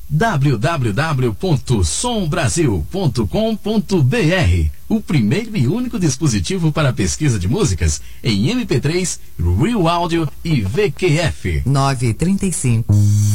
www.sombrasil.com.br, o primeiro e único dispositivo para pesquisa de músicas em MP3, Real Audio e VQF. 9:35.